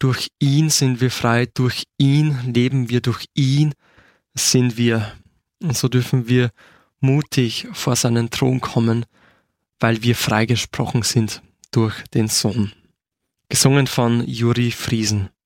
Durch ihn sind wir frei, durch ihn leben wir, durch ihn sind wir. Und so dürfen wir mutig vor seinen Thron kommen, weil wir freigesprochen sind durch den Sohn. Gesungen von Juri Friesen.